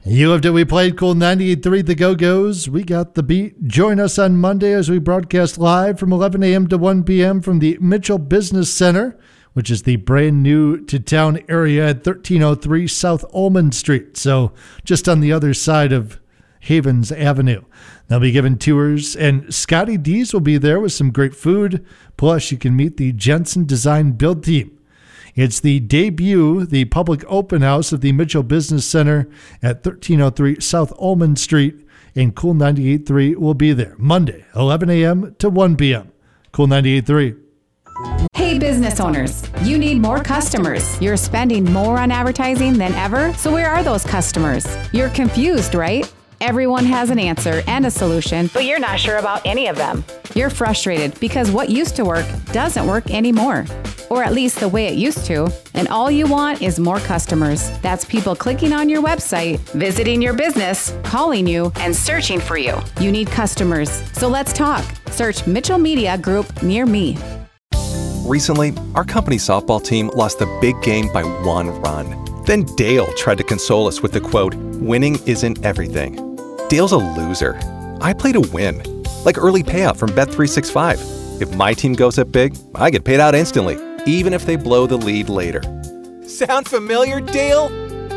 You loved it. We played Cool 98.3 The Go-Go's. We got the beat. Join us on Monday as we broadcast live from 11 a.m. to 1 p.m. from the Mitchell Business Center, which is the brand new to town area at 1303 South Ullman Street. So just on the other side of Havens Avenue. They'll be giving tours, and Scotty D's will be there with some great food. Plus, you can meet the Jensen Design Build team. It's the debut, the public open house of the Mitchell Business Center at 1303 South Ullman Street, and Cool 98.3 will be there Monday, 11 a.m. to 1 p.m. Cool 98.3. Hey business owners, you need more customers. You're spending more on advertising than ever, so where are those customers? You're confused, right? Everyone has an answer and a solution, but you're not sure about any of them. You're frustrated because what used to work doesn't work anymore, or at least the way it used to, and all you want is more customers. That's people clicking on your website, visiting your business, calling you, and searching for you. You need customers, so let's talk. Search Mitchell Media Group near me. Recently, our company softball team lost the big game by 1 run. Then Dale tried to console us with the quote, "Winning isn't everything." Dale's a loser. I play to win, like early payout from Bet365. If my team goes up big, I get paid out instantly, even if they blow the lead later. Sound familiar, Dale?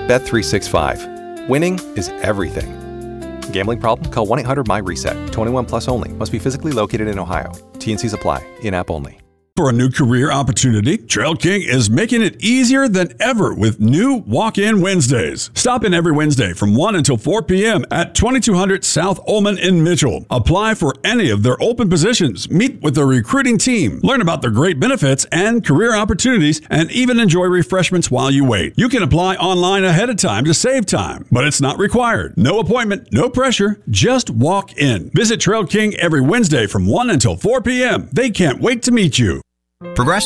Bet365. Winning is everything. Gambling problem? Call 1-800-MY-RESET. 21 plus only. Must be physically located in Ohio. T&Cs apply. In-app only. For a new career opportunity, Trail King is making it easier than ever with new Walk-In Wednesdays. Stop in every Wednesday from 1 until 4 p.m. at 2200 South Ullman in Mitchell. Apply for any of their open positions, meet with the recruiting team, learn about their great benefits and career opportunities, and even enjoy refreshments while you wait. You can apply online ahead of time to save time, but it's not required. No appointment, no pressure, just walk in. Visit Trail King every Wednesday from 1 until 4 p.m. They can't wait to meet you. Progressive